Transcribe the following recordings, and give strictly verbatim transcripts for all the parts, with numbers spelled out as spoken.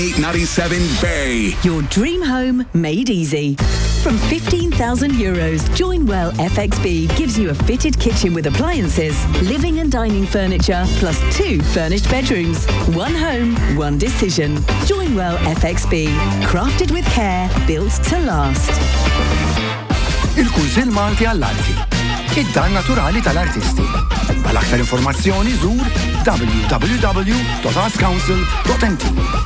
eight ninety-seven Bay. Your dream home made easy. From fifteen thousand euros, Joinwell F X B gives you a fitted kitchen with appliances, living and dining furniture, plus two furnished bedrooms. One home, one decision. Joinwell F X B. Crafted with care, built to last. Il-Kunsill Malti għall-Arti. Id-dar naturali tal-artisti. Għal aktar informazzjoni żur w w w dot arts council dot n t.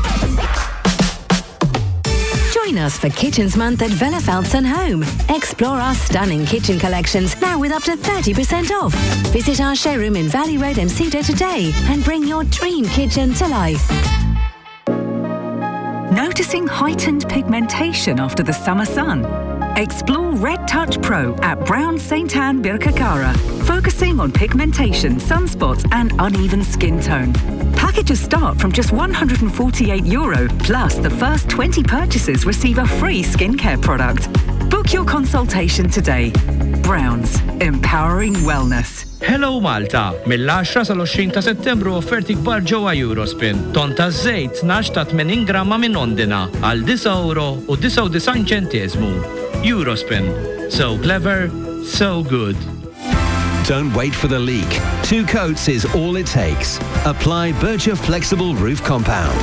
Join us for Kitchens Month at Vela Falson Home. Explore our stunning kitchen collections now with up to thirty percent off. Visit our showroom in Valley Road, Msita today and bring your dream kitchen to life. Noticing heightened pigmentation after the summer sun? Explore Red Touch Pro at Brown Saint Anne Birkirkara, focusing on pigmentation, sunspots and uneven skin tone. Packages start from just one hundred forty-eight euro, plus the first twenty purchases receive a free skincare product. Book your consultation today. Browns, empowering wellness. Hello Malta! Mill-għaxra sal-għoxrin ta' Settembru offerti kbar ġewwa Eurospin. Ton ta' żejt tnax ta' tmenin gramma minn Ondina għal disa euro u disa u design ċentiżmu. Eurospin. So clever, so good. Don't wait for the leak. Two coats is all it takes. Apply Bircher Flexible Roof Compound.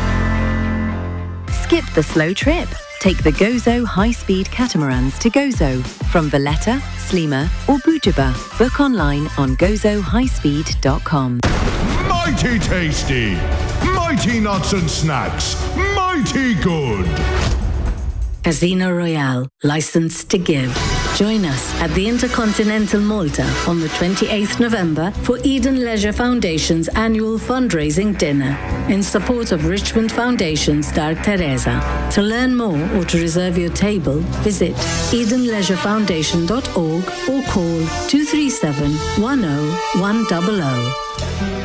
Skip the slow trip. Take the Gozo high-speed catamarans to Gozo from Valletta, Slima or Bujuba. Book online on gozo high speed dot com. Mighty tasty! Mighty nuts and snacks! Mighty good! Casino Royale, licensed to give. Join us at the Intercontinental Malta on the twenty-eighth of November for Eden Leisure Foundation's annual fundraising dinner in support of Richmond Foundation's Dar Teresa. To learn more or to reserve your table, visit eden leisure foundation dot org or call two three seven, one zero one zero zero.